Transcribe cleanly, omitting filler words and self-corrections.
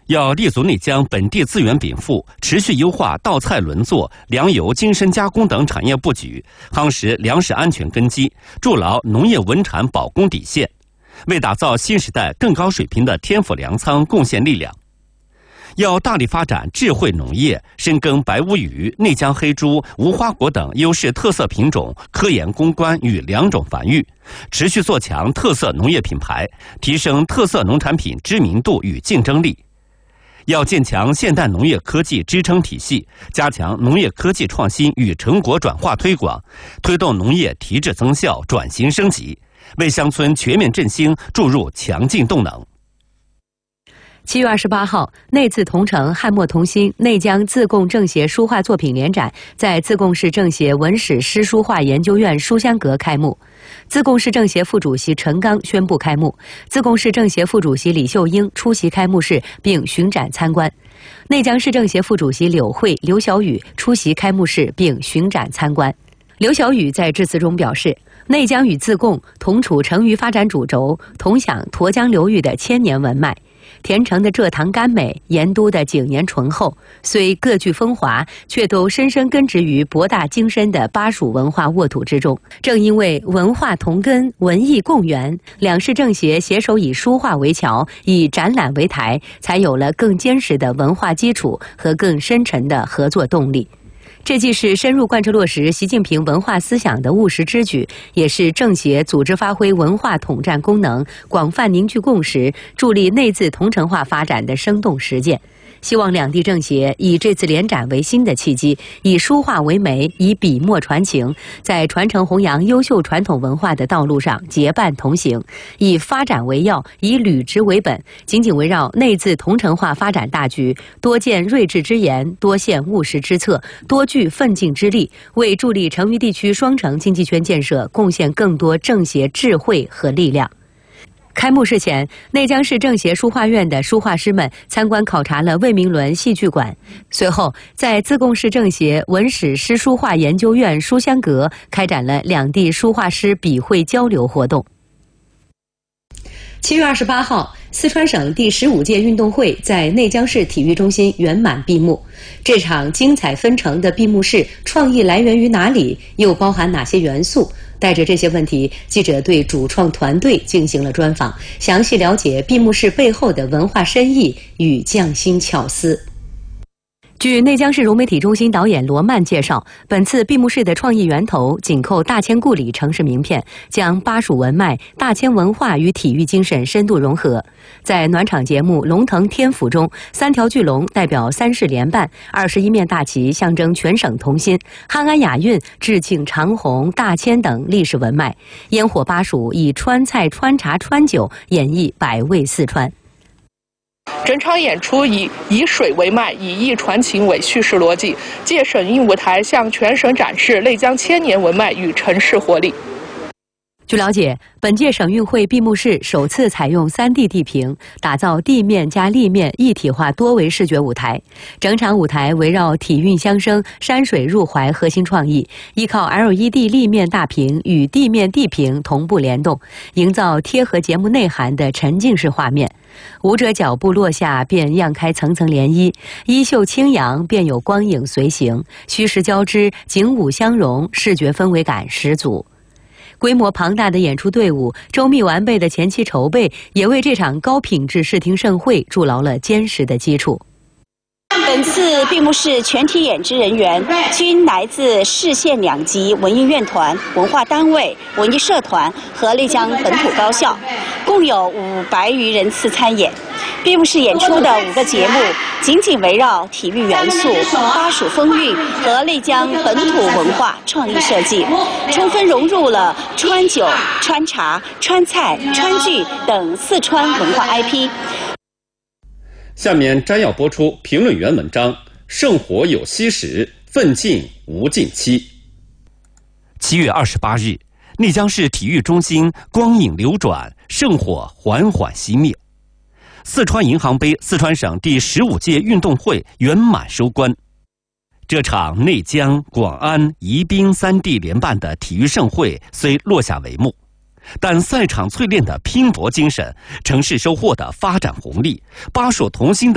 要立足内江本地资源禀赋，持续优化稻菜轮作、粮油精深加工等产业布局，夯实粮食安全根基，筑牢农业稳产保供底线，为打造新时代更高水平的天府粮仓贡献力量。要大力发展智慧农业，深耕白乌鱼、内江黑猪、无花果等优势特色品种科研攻关与良种繁育，持续做强特色农业品牌，提升特色农产品知名度与竞争力。要建强现代农业科技支撑体系，加强农业科技创新与成果转化推广，推动农业提质增效、转型升级，为乡村全面振兴注入强劲动能。 7月28号，内自同城汉墨同心内江自贡政协书画作品联展在自贡市政协文史诗书画研究院书香阁开幕。自贡市政协副主席陈刚宣布开幕，自贡市政协副主席李秀英出席开幕式并巡展参观。内江市政协副主席柳慧、刘晓宇出席开幕式并巡展参观。刘晓宇在致辞中表示，内江与自贡同处成渝发展主轴，同享沱江流域的千年文脉。田城的蔗糖甘美，盐都的景年醇厚，虽各具风华，却都深深根植于博大精深的巴蜀文化沃土之中。正因为文化同根，文艺共源，两市政协携手以书画为桥，以展览为台，才有了更坚实的文化基础和更深沉的合作动力。这既是深入贯彻落实习近平文化思想的务实之举，也是政协组织发挥文化统战功能、广泛凝聚共识、助力内自同城化发展的生动实践。希望两地政协以这次联展为新的契机，以书画为媒，以笔墨传情，在传承弘扬优秀传统文化的道路上结伴同行，以发展为要，以履职为本，紧紧围绕内自同城化发展大局，多见睿智之言，多献务实之策，多具奋进之力，为助力成渝地区双城经济圈建设贡献更多政协智慧和力量。开幕式前，内江市政协书画院的书画师们参观考察了魏明伦戏剧馆，随后在自贡市政协文史诗书画研究院书香阁开展了两地书画师笔会交流活动。7月28号，四川省第15届运动会在内江市体育中心圆满闭幕。这场精彩纷呈的闭幕式，创意来源于哪里？又包含哪些元素？带着这些问题，记者对主创团队进行了专访，详细了解闭幕式背后的文化深意与匠心巧思。据内江市融媒体中心导演罗曼介绍，本次闭幕式的创意源头紧扣大千故里城市名片，将巴蜀文脉、大千文化与体育精神深度融合。在暖场节目《龙腾天府》中，3条巨龙代表3市联办，21面大旗象征全省同心，汉安雅韵致敬长虹、大千等历史文脉，烟火巴蜀以川菜、川茶、川酒演绎百味四川。 整场演出以水为脉，以艺传情为叙事逻辑，借省运舞台向全省展示内江千年文脉与城市活力。 据了解，本届省运会闭幕式首次采用3D 地屏，打造地面加立面一体化多维视觉舞台。整场舞台围绕体韵相生、山水入怀核心创意，依靠 LED 立面大屏与地面地屏同步联动，营造贴合节目内涵的沉浸式画面。舞者脚步落下便漾开层层涟漪，衣袖轻扬便有光影随行，虚实交织，景舞相融，视觉氛围感十足。规模庞大的演出队伍，周密完备的前期筹备，也为这场高品质视听盛会筑牢了坚实的基础。 本次闭幕式全体演职人员均来自市县2级文艺院团、文化单位、文艺社团和内江本土高校，共有500余人次参演。闭幕式演出的5个节目紧紧围绕体育元素、巴蜀风韵和内江本土文化创意设计，充分融入了川酒、川茶、川菜、川剧等四川文化 IP。 下面摘要播出评论员文章：圣火有息时，奋进无尽期。7月28日，内江市体育中心光影流转，圣火缓缓熄灭。四川银行杯四川省第15届运动会圆满收官。这场内江、广安、宜宾3地联办的体育盛会虽落下帷幕，但赛场淬炼的拼搏精神、城市收获的发展红利、巴蜀同心的